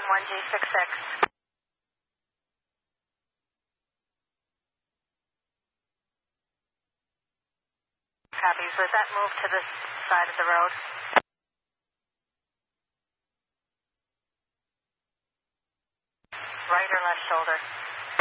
1G66. Copies. Was that moved to the side of the road? Right or left shoulder?